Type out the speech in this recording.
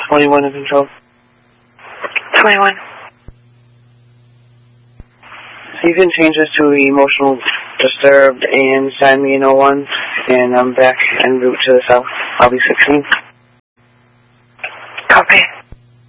21 in control. 21. You can change this to emotional disturbed and send me an 01, and I'm back en route to the south. I'll be 16.